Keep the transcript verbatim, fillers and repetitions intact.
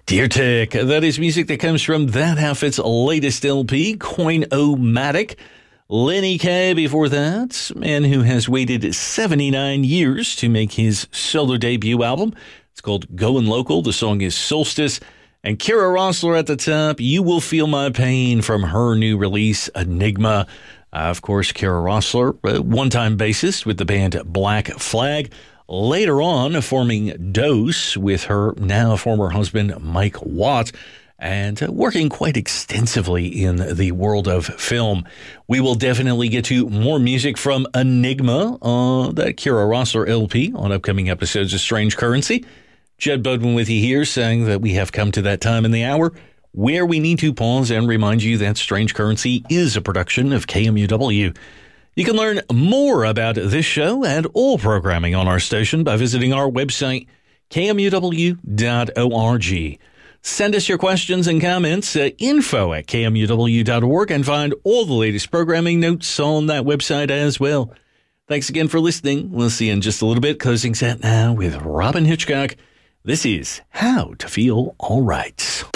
Dear Tech, that is music that comes from That Outfit's latest L P, Coin-O-Matic. Lenny Kaye before that, man who has waited seventy-nine years to make his solo debut album. It's called Goin' Local. The song is Solstice. And Kara Rossler at the top, You Will Feel My Pain from her new release, Enigma. Uh, of course, Kara Rossler, a one-time bassist with the band Black Flag. Later on, forming Dose with her now former husband, Mike Watt, and uh, working quite extensively in the world of film. We will definitely get to more music from Enigma, uh, that Kara Rossler L P, on upcoming episodes of Strange Currency. Jed Bodwin with you here, saying that we have come to that time in the hour where we need to pause and remind you that Strange Currency is a production of K M U W. You can learn more about this show and all programming on our station by visiting our website, K M U W dot org. Send us your questions and comments at info at K M U W dot org and find all the latest programming notes on that website as well. Thanks again for listening. We'll see you in just a little bit. Closing set now with Robyn Hitchcock. This is How to Feel All Right.